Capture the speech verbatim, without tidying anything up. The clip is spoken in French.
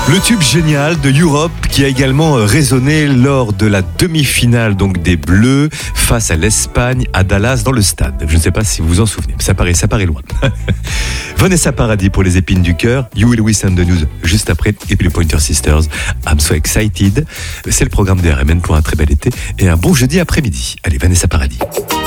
Le tube génial de Europe qui a également résonné lors de la demi-finale donc des Bleus face à l'Espagne à Dallas dans le stade. Je ne sais pas si vous vous en souvenez, ça paraît, ça paraît loin. Vanessa Paradis pour les épines du cœur, You Will Listen the News juste après et puis les Pointer Sisters, I'm So Excited. C'est le programme des R M N pour un très bel été et un bon jeudi après-midi. Allez, Vanessa Paradis.